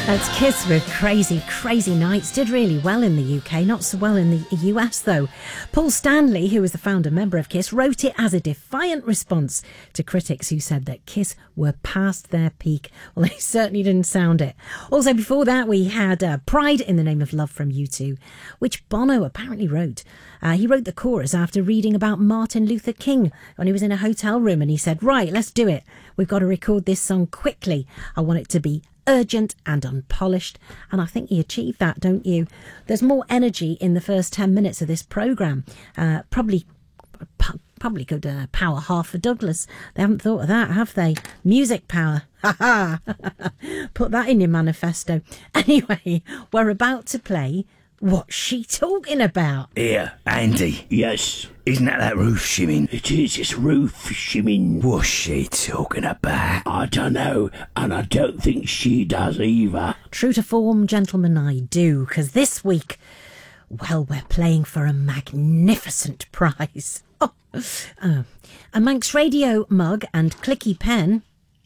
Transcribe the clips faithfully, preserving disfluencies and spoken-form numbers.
That's Kiss with Crazy, Crazy Nights. Did really well in the U K, not so well in the U S though. Paul Stanley, who was the founder member of Kiss, wrote it as a defiant response to critics who said that Kiss were past their peak. Well, they certainly didn't sound it. Also, before that, we had uh, Pride in the Name of Love from U two, which Bono apparently wrote. Uh, he wrote the chorus after reading about Martin Luther King when he was in a hotel room, and he said, right, let's do it. We've got to record this song quickly. I want it to be urgent and unpolished, and I think he achieved that, don't you? There's more energy in the first ten minutes of this programme. Uh, probably probably could uh, power half for Douglas. They haven't thought of that, have they? Music power. Ha ha! Put that in your manifesto. Anyway, we're about to play What's She Talking About? Here, Andy. Yes. Isn't that that roof shimming? It is, it's roof shimming. What's she talking about? I don't know, and I don't think she does either. True to form, gentlemen, I do, because this week, well, we're playing for a magnificent prize. Oh, uh, a Manx Radio mug and clicky pen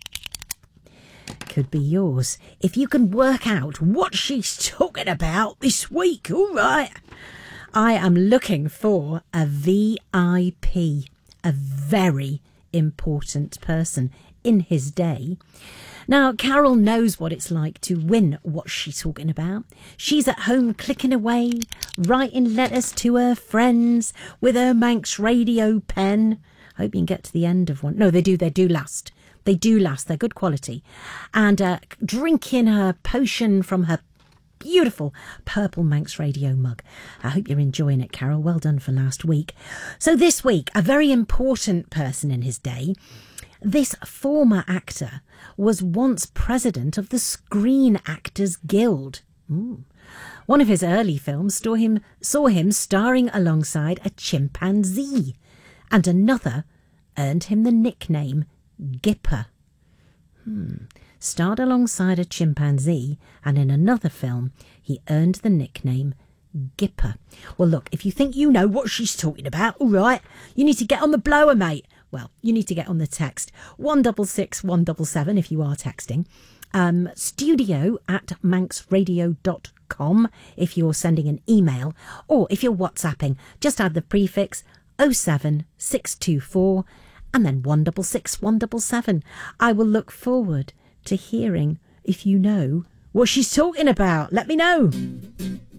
could be yours if you can work out what she's talking about this week. All right. I am looking for a V I P, a very important person in his day. Now, Carol knows what it's like to win what she's talking about. She's at home clicking away, writing letters to her friends with her Manx Radio pen. I hope you can get to the end of one. No, they do, they do last. They do last. They're good quality. And uh, drinking her potion from her beautiful purple Manx Radio mug. I hope you're enjoying it, Carol. Well done for last week. So this week, a very important person in his day. This former actor was once president of the Screen Actors Guild. Mm. One of his early films saw him, saw him starring alongside a chimpanzee, and another earned him the nickname Gipper. Hmm. Starred alongside a chimpanzee, and in another film he earned the nickname Gipper. Well, look, if you think you know what she's talking about, all right, you need to get on the blower, mate. Well, you need to get on the text. one double six one double seven if you are texting. Um, studio at manx radio dot com if you're sending an email. Or if you're WhatsApping, just add the prefix oh seven six two four and then one double six one double seven. I will look forward to hearing if you know what she's talking about. Let me know.